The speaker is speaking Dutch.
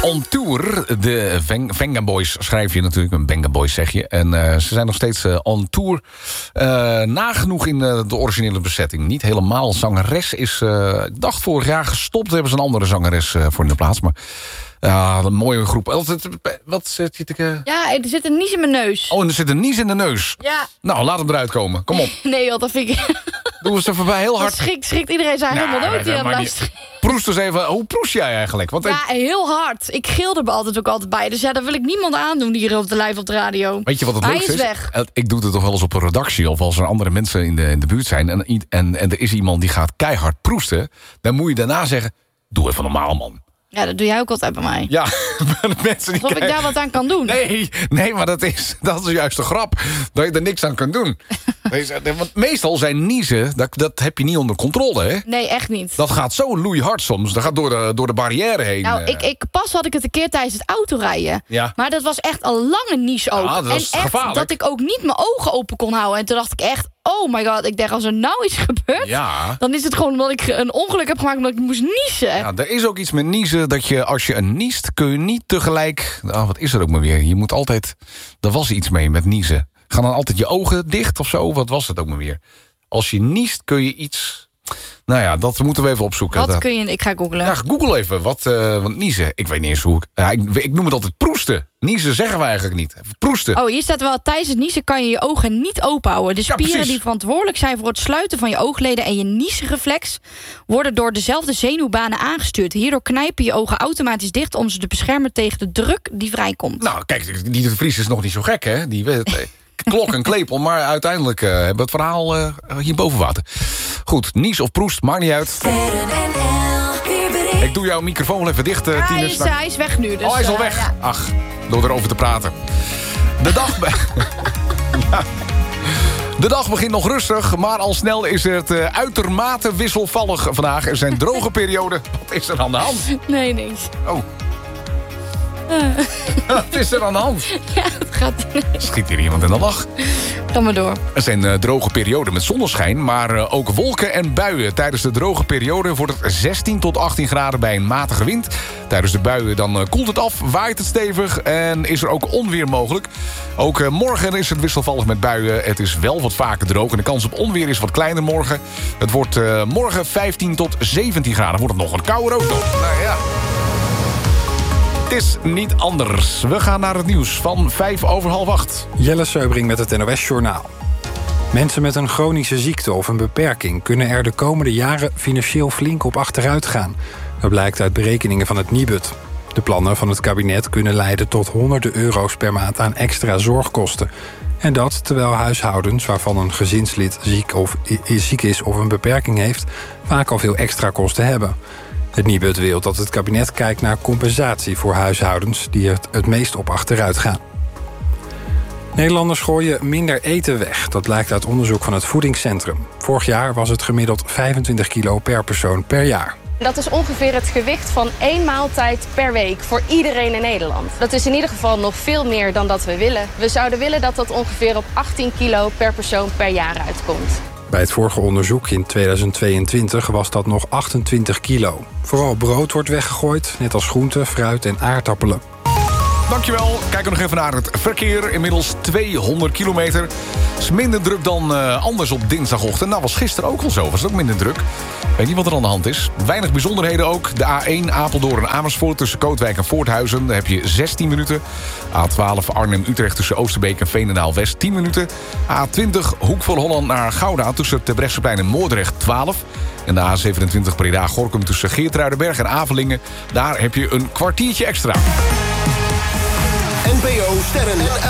On tour. De Venga Boys schrijf je natuurlijk. Een Venga Boys zeg je. En ze zijn nog steeds on tour. Nagenoeg in de originele bezetting. Niet helemaal. Zangeres is, ik dacht vorig jaar gestopt. Hebben ze een andere zangeres voor in de plaats. Maar een mooie groep. Wat zit je te... Ja, er zit een nies in mijn neus. Oh, en er zit een nies in de neus. Ja. Nou, laat hem eruit komen. Kom op. Nee, want dat vind ik... Doe eens even bij heel hard. Schrikt iedereen zijn helemaal dood hier aan het luisteren. Proest eens even. Hoe proest jij eigenlijk? Want ja, heel hard. Ik gilde er altijd bij. Dus ja, daar wil ik niemand aandoen hier op de live op de radio. Weet je wat het leukste is? Hij is weg. Ik doe het toch wel eens op een redactie. Of als er andere mensen in de buurt zijn. En er is iemand die gaat keihard proesten. Dan moet je daarna zeggen, doe even normaal, man. Ja, dat doe jij ook altijd bij mij. Ja, de mensen die... Alsof ik daar wat aan kan doen. Nee, maar dat is juist de grap. Dat je er niks aan kunt doen. Want meestal zijn niezen, dat heb je niet onder controle, hè? Nee, echt niet. Dat gaat zo loeihard soms. Dat gaat door de barrière heen. Nou, pas had ik het een keer tijdens het autorijden. Ja. Maar dat was echt een lange nies ook. Ja, dat is en echt gevaarlijk. Dat ik ook niet mijn ogen open kon houden. En toen dacht ik echt, oh my god. Ik dacht, als er nou iets gebeurt, dan is het gewoon omdat ik een ongeluk heb gemaakt omdat ik moest niezen. Ja, er is ook iets met niezen dat je, als je een niest, kun je niet tegelijk... wat is er ook maar weer? Je moet altijd... Er was iets mee met niezen. Gaan dan altijd je ogen dicht of zo? Wat was het ook maar weer? Als je niest kun je iets... Nou ja, dat moeten we even opzoeken. Wat kun je... Ik ga googlen. Ja, google even. Want niezen, ik weet niet eens hoe... ik noem het altijd proesten. Niezen zeggen we eigenlijk niet. Even proesten. Oh, hier staat wel... Tijdens het niezen kan je je ogen niet openhouden. De spieren die verantwoordelijk zijn voor het sluiten van je oogleden... en je niesreflex worden door dezelfde zenuwbanen aangestuurd. Hierdoor knijpen je ogen automatisch dicht... om ze te beschermen tegen de druk die vrijkomt. Nou, kijk, die de Vries is nog niet zo gek, hè? Die weet... Klok en klepel, maar uiteindelijk hebben we het verhaal hier boven water. Goed, nies of proest, maakt niet uit. Ik doe jouw microfoon even dicht, Tinus. Hij is weg nu. Dus, hij is al weg. Ja. Ach, door erover te praten. De dag... ja. De dag begint nog rustig, maar al snel is het uitermate wisselvallig vandaag. Er zijn droge perioden. Wat is er aan de hand? Nee, niks. Oh. Wat is er aan de hand? Ja, het gaat... Schiet hier iemand in de lach? Ga maar door. Er zijn droge perioden met zonneschijn, maar ook wolken en buien. Tijdens de droge periode wordt het 16 tot 18 graden bij een matige wind. Tijdens de buien dan koelt het af, waait het stevig en is er ook onweer mogelijk. Ook morgen is het wisselvallig met buien. Het is wel wat vaker droog en de kans op onweer is wat kleiner morgen. Het wordt morgen 15 tot 17 graden. Wordt het nog een kouder ook nog. Nou ja... Het is niet anders. We gaan naar het nieuws van 7:55. Jelle Seubring met het NOS-journaal. Mensen met een chronische ziekte of een beperking... kunnen er de komende jaren financieel flink op achteruit gaan. Dat blijkt uit berekeningen van het Nibud. De plannen van het kabinet kunnen leiden tot honderden euro's per maand... aan extra zorgkosten. En dat terwijl huishoudens waarvan een gezinslid ziek is of een beperking heeft... vaak al veel extra kosten hebben. Het Nibud wil dat het kabinet kijkt naar compensatie voor huishoudens... die er het meest op achteruit gaan. Nederlanders gooien minder eten weg. Dat blijkt uit onderzoek van het Voedingscentrum. Vorig jaar was het gemiddeld 25 kilo per persoon per jaar. Dat is ongeveer het gewicht van 1 maaltijd per week voor iedereen in Nederland. Dat is in ieder geval nog veel meer dan dat we willen. We zouden willen dat dat ongeveer op 18 kilo per persoon per jaar uitkomt. Bij het vorige onderzoek in 2022 was dat nog 28 kilo. Vooral brood wordt weggegooid, net als groenten, fruit en aardappelen. Dankjewel. Kijken we nog even naar het verkeer. Inmiddels 200 kilometer. Het is minder druk dan anders op dinsdagochtend. Nou, was gisteren ook al zo. Was het ook minder druk. Weet niet wat er aan de hand is. Weinig bijzonderheden ook. De A1 Apeldoorn en Amersfoort tussen Kootwijk en Voorthuizen. Daar heb je 16 minuten. A12 Arnhem-Utrecht tussen Oosterbeek en Veenendaal-West 10 minuten. A20 Hoek van Holland naar Gouda tussen Terbrechtseplein en Moordrecht 12. En de A27 Breda-Gorinchem tussen Geertruidenberg en Avelingen. Daar heb je een kwartiertje extra. NPO Sterren